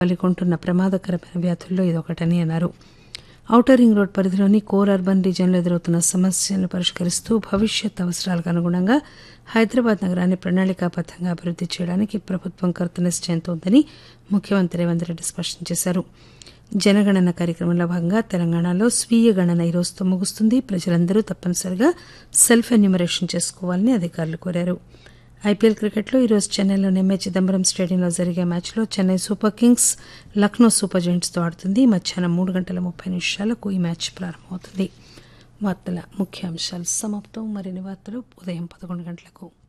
పాల్గొంటున్న ప్రమాదకరమైన వ్యాధుల్లో ఇదొకటని అన్నారు. ఔటర్ రింగ్ రోడ్ పరిధిలోని కోర్ అర్బన్ రీజియన్లో ఎదురవుతున్న సమస్యలను పరిష్కరిస్తూ భవిష్యత్ అవసరాలకు అనుగుణంగా హైదరాబాద్ నగరాన్ని ప్రణాళికాబద్దంగా అభివృద్ది చేయడానికి ప్రభుత్వం కృతనిశ్చయంతో ఉందని ముఖ్యమంత్రి రేవంత్ రెడ్డి స్పష్టం చేశారు. జనగణన కార్యక్రమంలో భాగంగా తెలంగాణలో స్వీయ గణన ఈ రోజుతో ముగుస్తుంది. ప్రజలందరూ తప్పనిసరిగా సెల్ఫ్ ఎన్యూమరేషన్ చేసుకోవాలని అధికారులు కోరారు. ఐపీఎల్ క్రికెట్లో ఈరోజు చెన్నైలోని ఎంఏ చిదంబరం స్టేడియంలో జరిగే మ్యాచ్లో Chennai super Kings Lucknow super జెయింట్స్తో ఆడుతుంది. మధ్యాహ్నం 3:30 ఈ మ్యాచ్ ప్రారంభమవుతుంది. వార్తల ముఖ్యాంశాలు సమాప్తం. మరిన్ని వార్తలు ఉదయం 11 గంటలకు.